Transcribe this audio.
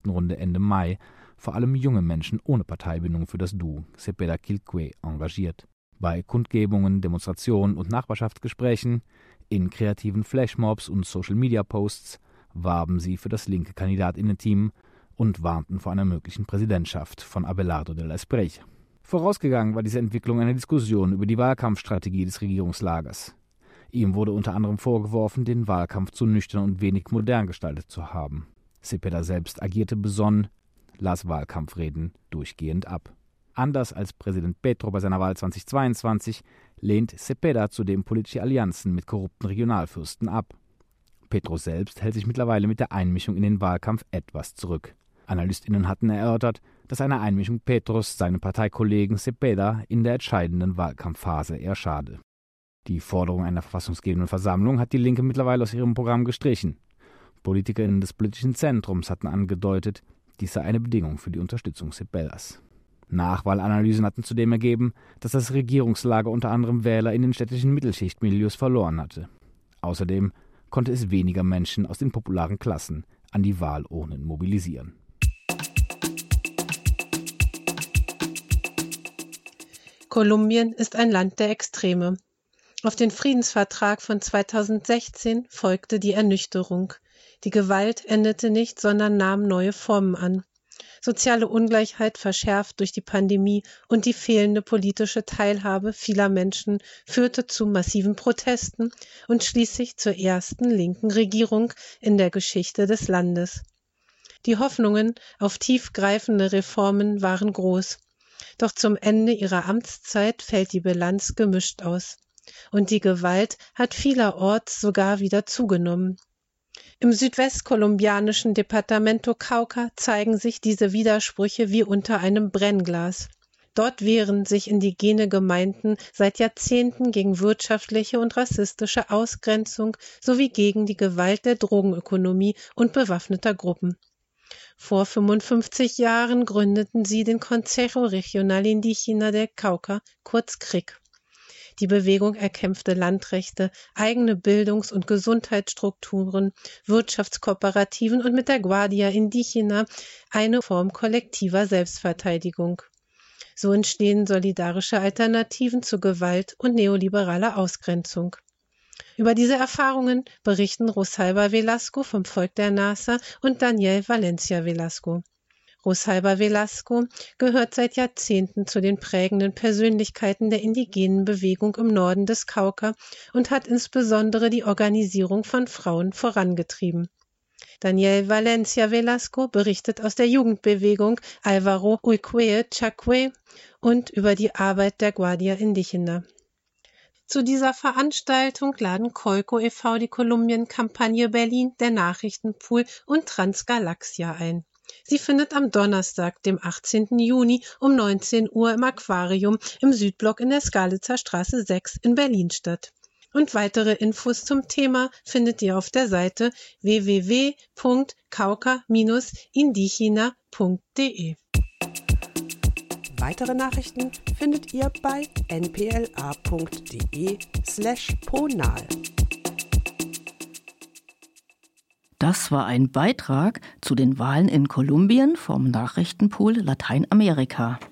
ersten Runde Ende Mai vor allem junge Menschen ohne Parteibindung für das Duo Cepeda Quilqué engagiert. Bei Kundgebungen, Demonstrationen und Nachbarschaftsgesprächen, in kreativen Flashmobs und Social-Media-Posts warben sie für das linke Kandidatinnen-Team und warnten vor einer möglichen Präsidentschaft von Abelardo del Espriella. Vorausgegangen war diese Entwicklung eine Diskussion über die Wahlkampfstrategie des Regierungslagers. Ihm wurde unter anderem vorgeworfen, den Wahlkampf zu nüchtern und wenig modern gestaltet zu haben. Cepeda selbst agierte besonnen, las Wahlkampfreden durchgehend ab. Anders als Präsident Petro bei seiner Wahl 2022 lehnt Cepeda zudem politische Allianzen mit korrupten Regionalfürsten ab. Petro selbst hält sich mittlerweile mit der Einmischung in den Wahlkampf etwas zurück. AnalystInnen hatten erörtert, dass eine Einmischung Petros seinem Parteikollegen Cepeda in der entscheidenden Wahlkampfphase eher schade. Die Forderung einer verfassungsgebenden Versammlung hat die Linke mittlerweile aus ihrem Programm gestrichen. PolitikerInnen des politischen Zentrums hatten angedeutet, dies sei eine Bedingung für die Unterstützung Cepedas. Nachwahlanalysen hatten zudem ergeben, dass das Regierungslager unter anderem Wähler in den städtischen Mittelschichtmilieus verloren hatte. Außerdem konnte es weniger Menschen aus den popularen Klassen an die Wahlurnen mobilisieren. Kolumbien ist ein Land der Extreme. Auf den Friedensvertrag von 2016 folgte die Ernüchterung. Die Gewalt endete nicht, sondern nahm neue Formen an. Soziale Ungleichheit verschärft durch die Pandemie und die fehlende politische Teilhabe vieler Menschen führte zu massiven Protesten und schließlich zur ersten linken Regierung in der Geschichte des Landes. Die Hoffnungen auf tiefgreifende Reformen waren groß. Doch zum Ende ihrer Amtszeit fällt die Bilanz gemischt aus. Und die Gewalt hat vielerorts sogar wieder zugenommen. Im südwestkolumbianischen Departamento Cauca zeigen sich diese Widersprüche wie unter einem Brennglas. Dort wehren sich indigene Gemeinden seit Jahrzehnten gegen wirtschaftliche und rassistische Ausgrenzung sowie gegen die Gewalt der Drogenökonomie und bewaffneter Gruppen. Vor 55 Jahren gründeten sie den Consejo Regional Indígena del Cauca, kurz CRIC. Die Bewegung erkämpfte Landrechte, eigene Bildungs- und Gesundheitsstrukturen, Wirtschaftskooperativen und mit der Guardia Indígena eine Form kollektiver Selbstverteidigung. So entstehen solidarische Alternativen zu Gewalt und neoliberaler Ausgrenzung. Über diese Erfahrungen berichten Rosalba Velasco vom Volk der Nasa und Daniel Valencia Velasco. Rosalba Velasco gehört seit Jahrzehnten zu den prägenden Persönlichkeiten der indigenen Bewegung im Norden des Cauca und hat insbesondere die Organisierung von Frauen vorangetrieben. Daniel Valencia Velasco berichtet aus der Jugendbewegung Álvaro Uyqueye Chacwe und über die Arbeit der Guardia Indígena. Zu dieser Veranstaltung laden Colco e.V., die Kolumbien-Kampagne Berlin, der Nachrichtenpool und Transgalaxia ein. Sie findet am Donnerstag, dem 18. Juni um 19 Uhr im Aquarium im Südblock in der Skalitzer Straße 6 in Berlin statt. Und weitere Infos zum Thema findet ihr auf der Seite www.cauca-indigena.de. Weitere Nachrichten findet ihr bei npla.de/ponal. Das war ein Beitrag zu den Wahlen in Kolumbien vom Nachrichtenpool Lateinamerika.